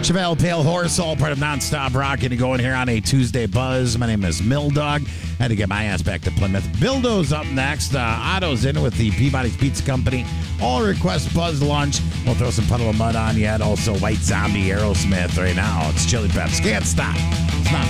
Chevelle Pale Horse, all part of Nonstop Rockin' and going here on a Tuesday Buzz. My name is Mill Dog. Had to get my ass back to Plymouth. Bildo's up next. Otto's in with the Peabody's Pizza Company. All request Buzz lunch. We'll throw some Puddle of Mud on you. And also White Zombie Aerosmith right now. It's Chili Peps. Can't stop. It's not